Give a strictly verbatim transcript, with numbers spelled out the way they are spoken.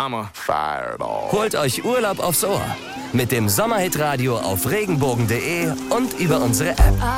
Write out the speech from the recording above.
Summer. Fireball. Holt euch Urlaub aufs Ohr mit dem Sommerhit-Radio auf regenbogen punkt de und über unsere App.